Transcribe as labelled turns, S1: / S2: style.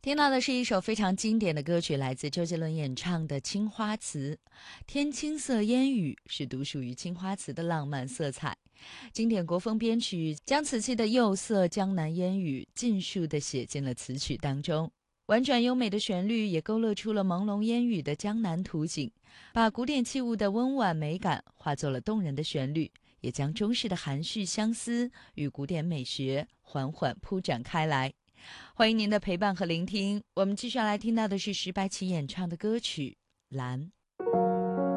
S1: 听到的是一首非常经典的歌曲，来自周杰伦演唱的《青花瓷》。天青色烟雨是独属于青花瓷的浪漫色彩。经典国风编曲将瓷器的釉色、江南烟雨尽数地写进了词曲当中。婉转优美的旋律也勾勒出了朦胧烟雨的江南图景，把古典器物的温婉美感化作了动人的旋律，也将中式的含蓄相思与古典美学缓缓铺展开来。欢迎您的陪伴和聆听，我们继续要来听到的是石白起演唱的歌曲《蓝》。